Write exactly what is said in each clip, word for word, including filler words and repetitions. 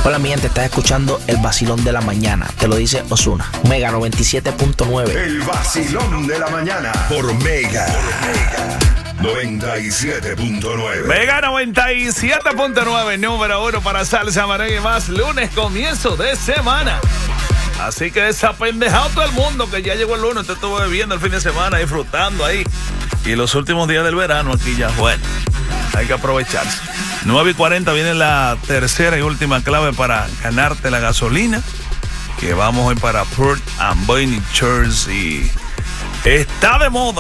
Hola mi gente, estás escuchando El Vacilón de la Mañana. Te lo dice Ozuna. Mega noventa y siete punto nueve. El Vacilón de la Mañana por Mega. noventa y siete punto nueve. Mega noventa y siete punto nueve, número uno para salsa, merengue y más. Lunes, comienzo de semana. Así que desapendejado todo el mundo que ya llegó el lunes. Usted estuvo bebiendo el fin de semana, disfrutando ahí. Y los últimos días del verano aquí ya, bueno, hay que aprovecharse. nueve y cuarenta viene la tercera y última clave para ganarte la gasolina. Que vamos hoy para Port Amboy, New Jersey. Está de moda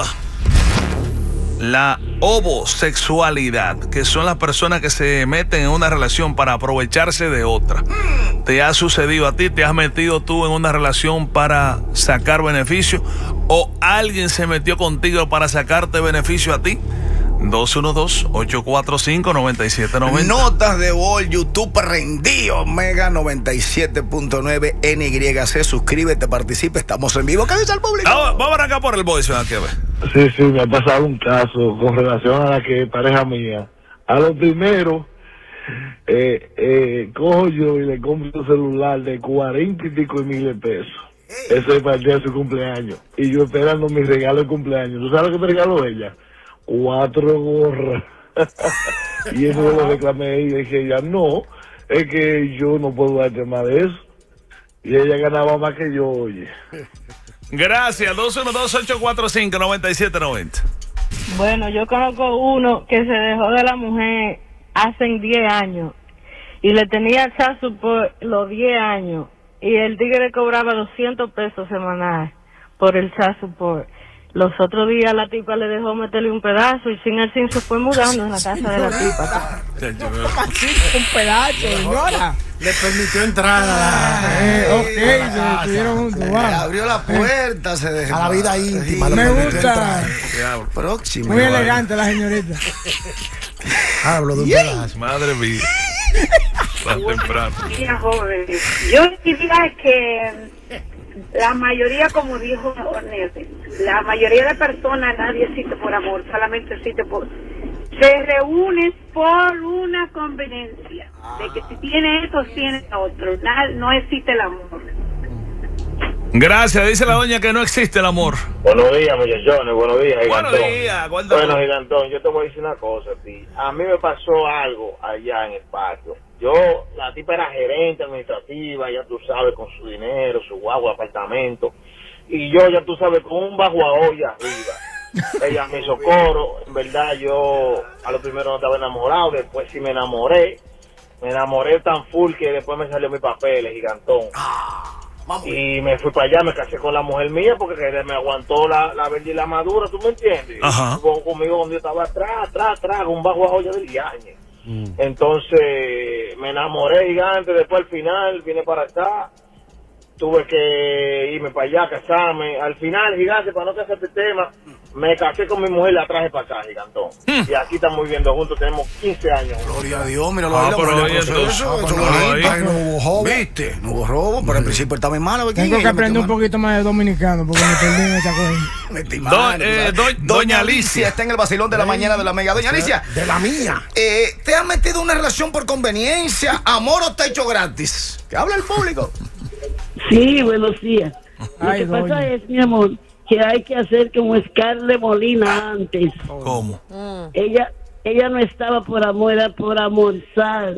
la homosexualidad, que son las personas que se meten en una relación para aprovecharse de otra. ¿Te ha sucedido a ti? ¿Te has metido tú en una relación para sacar beneficio? ¿O alguien se metió contigo para sacarte beneficio a ti? dos uno dos, ocho cuatro cinco, nueve siete nueve cero. Notas de voz, YouTube prendido, Mega noventa y siete punto nueve N Y C. Suscríbete, participe, estamos en vivo. ¿Qué dice el público? Vamos, vamos a arrancar por el voice, ven aquí a ver. Sí, sí, me ha pasado un caso con relación a la que pareja mía. A lo primero, eh, eh, cojo yo y le compro un celular de cuarenta y pico de mil de pesos. Eso es para el día de su cumpleaños. Y yo esperando mi regalo de cumpleaños. ¿Tú sabes lo que me regaló ella? Cuatro gorras. Y eso lo reclamé y dije ella, no, es que yo no puedo darte más de eso. Y ella ganaba más que yo, oye. Gracias, dos uno dos, ocho cuatro cinco, nueve siete nueve cero. Bueno, yo conozco uno que se dejó de la mujer hace diez años y le tenía chazo por los diez años y el tigre cobraba doscientos pesos semanales por el chazo por. Los otros días la tipa le dejó meterle un pedazo y sin el sin se fue mudando en la casa de la tipa. Un pedazo, señora. Le permitió entrar a la... Eh, ok, se estuvieron juntos. Le abrió la puerta, se dejó. A la vida íntima. Me gusta. Próximo. Muy elegante la señorita. Hablo de un pedazo. Madre mía. Tan temprano. Mira, joven, yo diría que la mayoría, como dijo Ornette, la mayoría de personas, nadie existe por amor, solamente existe por... Se reúnen por una conveniencia, de que si tiene esto, tiene otro, no, no existe el amor. Gracias, dice la doña que no existe el amor. Buenos días, muchachones, buenos días, Gigantón. Buenos días, cuéntame. Bueno, Gigantón, yo te voy a decir una cosa a ti. A mí me pasó algo allá en el patio. Yo, la tipa era gerente administrativa, ya tú sabes, con su dinero, su guagua, apartamento. Y yo, ya tú sabes, con un bajo a olla arriba. Ella me hizo coro. En verdad, yo a lo primero no estaba enamorado, después sí me enamoré. Me enamoré tan full que después me salió mi papel, Gigantón. Y me fui para allá, me casé con la mujer mía porque me aguantó la, la verde y la madura, ¿tú me entiendes? Ajá. Con, conmigo cuando yo estaba atrás, atrás, atrás, con un bajo a olla del yañe. Mm. Entonces me enamoré gigante, después al final vine para acá, tuve que irme para allá, casarme. Al final, gigante, para no casar este tema, me casé con mi mujer y la traje para acá, Gigantón. Mm. Y aquí estamos viviendo juntos, tenemos quince años. Gloria a Dios, mira lo Ah, ahí, pero la ahí proceso, entonces, eso, ah, eso pero bonito. ahí. No hubo robo. ¿Viste? No hubo robo, pero al principio estaba en mano. Tengo que aprender un poquito más de dominicano porque me perdí en esa cosa. Metí Do, mano, eh, do, doña, Doña Alicia Alicia está en el vacilón de la mañana de la Mega. Doña Alicia, De la mía. eh, ¿te has metido en una relación por conveniencia, amor o techo gratis? Que habla el público. Sí, buenos días. Lo Ay, que doña. pasa es, mi amor, que hay que hacer como Scarlett Molina antes. ¿Cómo? Ella ella no estaba por amor, era por almorzar.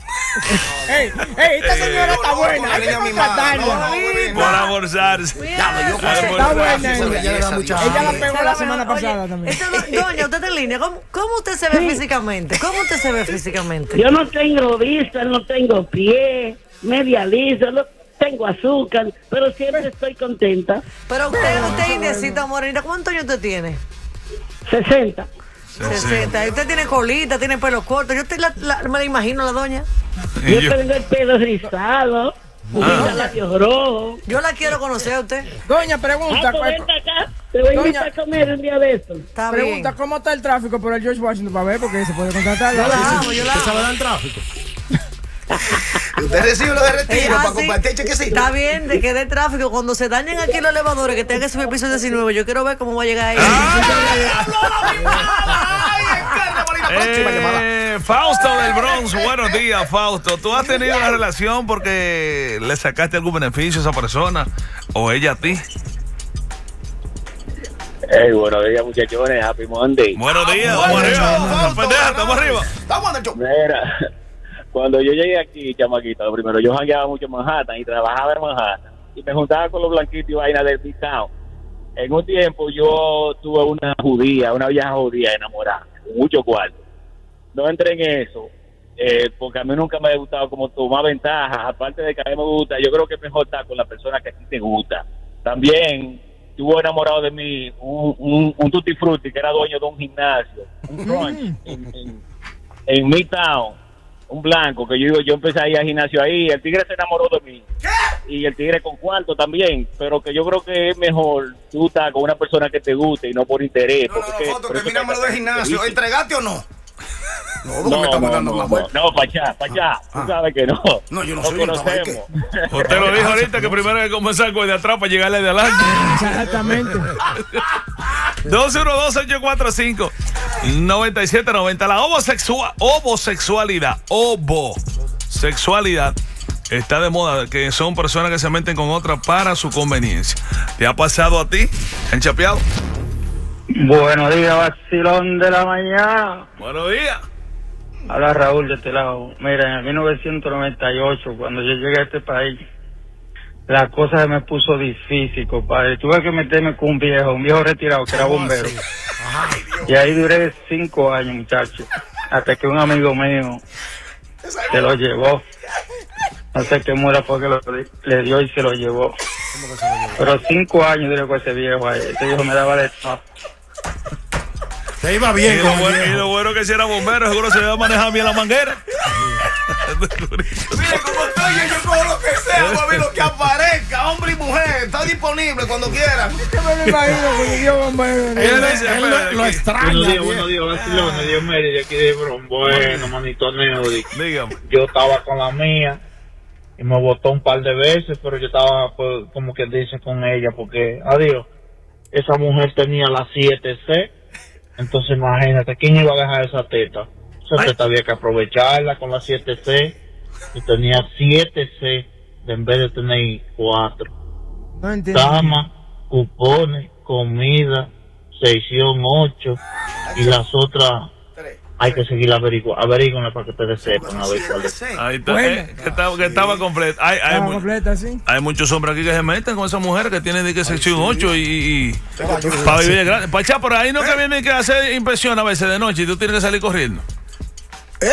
Ey, ey, esta señora está buena. Hay que niña mimada, contratarla. no, no, Por almorzarse. Ya, yo Por Está buena Esa ella. ella le da mucha Ella la hambre. pegó la semana pasada Oye, también. esta do- doña, usted está en línea. ¿Cómo, cómo usted se ve Sí. físicamente? ¿Cómo usted se ve físicamente? Yo no tengo vista, no tengo pie, media lisa, no tengo azúcar, pero siempre estoy contenta. Pero usted, usted indiecita, morenita, ¿cuántos años usted tiene? sesenta. sesenta. Y usted tiene colita, tiene pelo corto. Yo te la, la- me la imagino, la doña. Y Yo yo- tengo el pelo rizado, mis labios rojos. Yo la quiero conocer a usted. Doña, Ah, pregunta. pues ven acá, te voy a invitar a comer un día de esto. Está bien. Pregunta, ¿cómo está el tráfico por el George Washington para ver? Porque se puede contratar. Yo la amo, yo la ¿Usted sabe amo. dar tráfico? Usted recibe lo de retiro Eh, ah, para sí. compartir chequecito. Está bien, de que de tráfico. Cuando se dañen aquí los elevadores, que tengan que subir el piso diecinueve, yo quiero ver cómo va a llegar ahí. Ay, Encarna Molina, próxima llamada. Eh, Eh, Fausto del Bronx, buenos días, Fausto. ¿Tú has tenido una relación porque le sacaste algún beneficio a esa persona o ella a ti? Hey, buenos días, muchachones. Happy Monday. Buenos días, ah, vamos arriba. Vamos, pendeja, estamos arriba. Estamos en Mira, cuando yo llegué aquí, chamaquita, lo primero, yo jangueaba mucho en Manhattan y trabajaba en Manhattan. Y me juntaba con los blanquitos y vainas del Midtown. En un tiempo yo tuve una judía, una vieja judía enamorada, con mucho cuarto. No entré en eso, eh, porque a mí nunca me ha gustado como tomar ventajas. Aparte de que a mí me gusta, yo creo que es mejor estar con la persona que a ti te gusta. También estuvo enamorado de mí un, un, un Tutti Frutti que era dueño de un gimnasio, un brunch en, en, en Midtown, un blanco, que yo yo empecé a ir al gimnasio ahí. El tigre se enamoró de mí. ¿Qué? Y el tigre con cuarto también, pero que yo creo que es mejor tú estar con una persona que te guste y no por interés. No, no, no, foto, terminámoslo del gimnasio. ¿Entregaste o no? No, no, me estamos no, dando no, más no, no, pa' allá, pa' allá, ah, tú sabes que no. No, yo no, no soy conocemos. Usted lo dijo ahorita que primero hay que comenzar con el de atrás para llegarle de adelante. Exactamente. dos uno dos, ocho cuatro cinco, nueve siete nueve cero. La homosexual, homosexualidad, homosexualidad está de moda, que son personas que se meten con otras para su conveniencia. ¿Te ha pasado a ti, en Chapeado? Buenos días, vacilón de la mañana. Buenos días. Habla Raúl de este lado. Mira, en mil novecientos noventa y ocho, cuando yo llegué a este país, la cosa se me puso difícil, compadre. Tuve que meterme con un viejo, un viejo retirado que era bombero. Y ahí duré cinco años, muchachos, hasta que un amigo mío se lo llevó. No sé qué muera fue que lo, le dio y se lo llevó. Pero cinco años duré con ese viejo ahí. Ese viejo me daba de todo. Se iba bien. Y lo, bueno, y lo bueno que si era bombero, seguro se iba a manejar bien la manguera. Mire, como estoy yo, yo cojo lo que sea, mami, lo que aparezca, hombre y mujer, está disponible cuando quieran. Yo me lo imagino con el bombero. Él, él lo, lo extraña. Buenos días, buenos días, vacilones, Dios mío, de aquí de Bron. Bueno, manito Neudi. Dígame. Yo estaba con la mía y me botó un par de veces, pero yo estaba, pues, como que dice, con ella, porque, adiós, esa mujer tenía las siete C. Entonces imagínate, ¿quién iba a dejar esa teta? Esa teta había que aprovecharla con la siete C. Y tenía siete C en vez de tener cuatro. No entiendo. Cama, cupones, comida, sección ocho. Y las otras hay que seguir averiguando. Averíguenla para que ustedes sepan a ver cuál es. Ahí está, eh, que estaba, que estaba completa. Hay, hay, Estaba completa, sí. Hay muchos hombres aquí que se meten con esas mujeres que tienen de que sección Ay, sí. ocho y, y para vivir grande. Pacha, por ahí no que vienen que hacer inspección a veces de noche y tú tienes que salir corriendo. ¿Eh?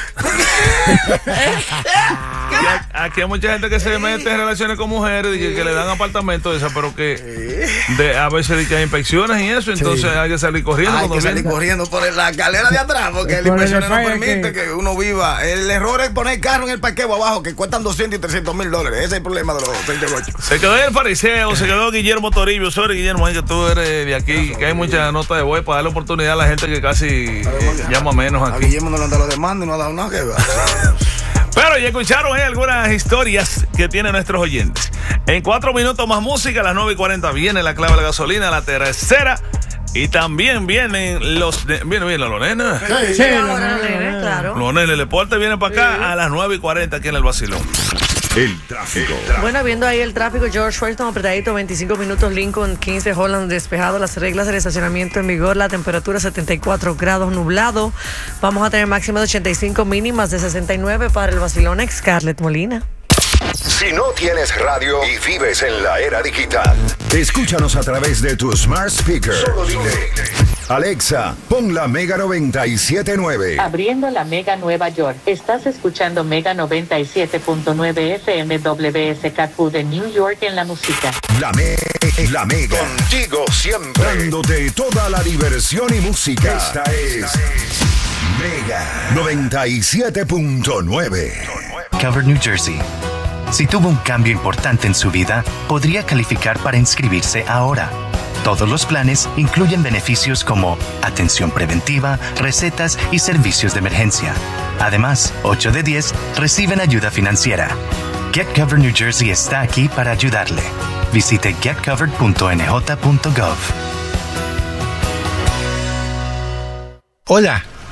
Aquí hay mucha gente que se mete en relaciones con mujeres y que, que le dan apartamentos de esas, pero que de, a veces de que hay inspecciones y eso, entonces sí. hay que salir corriendo. Hay que salir viene. corriendo por la escalera de atrás, porque el inspeccionero no permite que... que uno viva. El error es poner carro en el parqueo abajo, que cuestan doscientos y trescientos mil dólares. Ese es el problema de los treinta y ocho. Se quedó ahí el fariseo, se quedó Guillermo Toribio. Sorry, Guillermo, que tú eres de aquí, que hay mucha nota de voz para darle oportunidad a la gente que casi eh, llama menos aquí. A Guillermo no le han dado demanda y no ha dado nada que ver. Pero ya escucharon eh, algunas historias que tienen nuestros oyentes. En cuatro minutos más música, a las nueve y cuarenta viene la clave de la gasolina, la tercera. Y también vienen los... De, vienen, vienen los nenes. Sí, sí, los nenes, claro. Los nenes, el deporte viene para acá sí. a las nueve y cuarenta aquí en el vacilón. El tráfico. Bueno, viendo ahí el tráfico, George Washington apretadito, veinticinco minutos, Lincoln, quince, Holland despejado, las reglas del estacionamiento en vigor, la temperatura setenta y cuatro grados, nublado. Vamos a tener máxima de ochenta y cinco, mínimas de sesenta y nueve para el vacilón ex Scarlett Molina. Si no tienes radio y vives en la era digital, escúchanos a través de tu smart speaker. Solo dile: Alexa, pon la Mega noventa y siete punto nueve. Abriendo la Mega Nueva York. Estás escuchando Mega noventa y siete punto nueve F M W S K Q de New York en la música. La, me la Mega. Contigo siempre. Dándote toda la diversión y música. Esta es Mega noventa y siete punto nueve. Cover New Jersey. Si tuvo un cambio importante en su vida, podría calificar para inscribirse ahora. Todos los planes incluyen beneficios como atención preventiva, recetas y servicios de emergencia. Además, ocho de diez reciben ayuda financiera. Get Covered New Jersey está aquí para ayudarle. Visite get covered punto n j punto gov. Hola,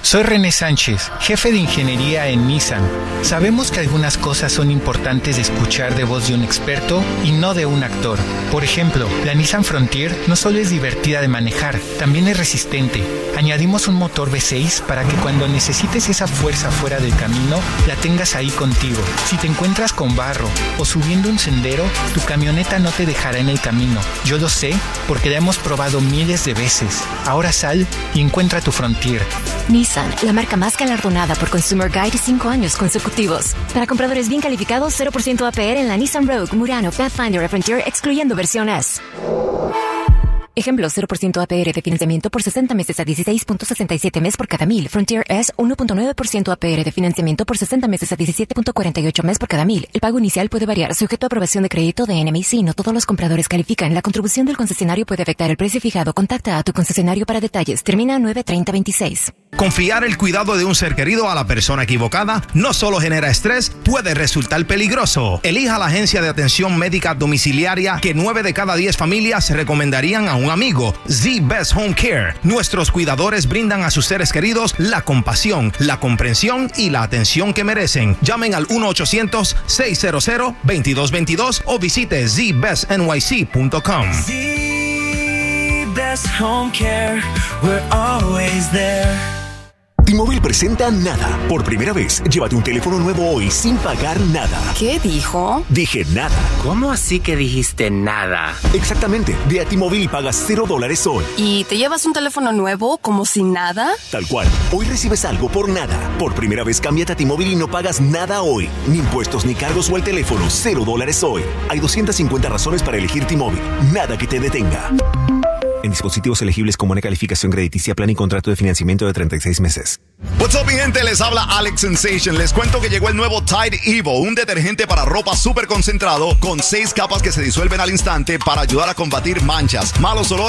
Soy René Sánchez, jefe de ingeniería en Nissan. Sabemos que algunas cosas son importantes de escuchar de voz de un experto y no de un actor. Por ejemplo, la Nissan Frontier no solo es divertida de manejar, también es resistente. Añadimos un motor V seis para que cuando necesites esa fuerza fuera del camino, la tengas ahí contigo. Si te encuentras con barro o subiendo un sendero, tu camioneta no te dejará en el camino. Yo lo sé porque la hemos probado miles de veces. Ahora sal y encuentra tu Frontier. Nissan, la marca más galardonada por Consumer Guide cinco años consecutivos. Para compradores bien calificados, cero por ciento A P R en la Nissan Rogue, Murano, Pathfinder y Frontier, excluyendo versión S. Ejemplo, cero por ciento A P R de financiamiento por sesenta meses a dieciséis punto sesenta y siete mes por cada mil. Frontier S, uno punto nueve por ciento A P R de financiamiento por sesenta meses a diecisiete punto cuarenta y ocho mes por cada mil. El pago inicial puede variar, sujeto a aprobación de crédito de N M I C. No todos los compradores califican. La contribución del concesionario puede afectar el precio fijado. Contacta a tu concesionario para detalles. Termina nueve treinta veintiséis. Confiar el cuidado de un ser querido a la persona equivocada no solo genera estrés, puede resultar peligroso. Elija la agencia de atención médica domiciliaria que nueve de cada diez familias recomendarían a un amigo. Z-Best Home Care. Nuestros cuidadores brindan a sus seres queridos la compasión, la comprensión y la atención que merecen. Llamen al uno ochocientos, seis cero cero, veintidós veintidós o visite z best n y c punto com. Z-Best Home Care, we're always there. T-Mobile presenta Nada. Por primera vez, llévate un teléfono nuevo hoy sin pagar nada. ¿Qué dijo? Dije nada. ¿Cómo así que dijiste nada? Exactamente. Ve a T-Mobile y pagas cero dólares hoy. ¿Y te llevas un teléfono nuevo como sin nada? Tal cual. Hoy recibes algo por nada. Por primera vez, cámbiate a T-Mobile y no pagas nada hoy. Ni impuestos ni cargos o el teléfono. Cero dólares hoy. Hay doscientas cincuenta razones para elegir T-Mobile. Nada que te detenga. En dispositivos elegibles con buena calificación crediticia, plan y contrato de financiamiento de treinta y seis meses. What's up, mi gente? Les habla Alex Sensation. Les cuento que llegó el nuevo Tide Evo, un detergente para ropa súper concentrado con seis capas que se disuelven al instante para ayudar a combatir manchas, malos olores